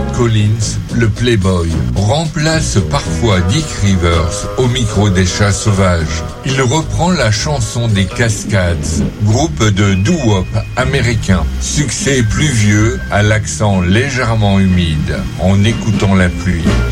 Collins, le playboy, remplace parfois Dick Rivers au micro des Chats Sauvages. Il reprend la chanson des Cascades, groupe de doo-wop américain. Succès pluvieux à l'accent légèrement humide, en écoutant la pluie.